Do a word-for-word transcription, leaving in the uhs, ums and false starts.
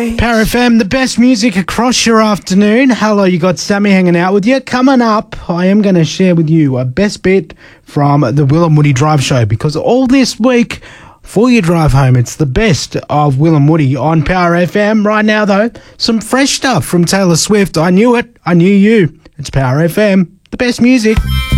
face. Power F M, the best music across your afternoon. Hello, you got Sammy hanging out with you. Coming up, I am going to share with you a best bit from the Will and Woody Drive Show, because all this week, for your drive home, it's the best of Will and Woody on Power F M. Right now, though, some fresh stuff from Taylor Swift. I knew it. I knew you. It's Power F M, the best music.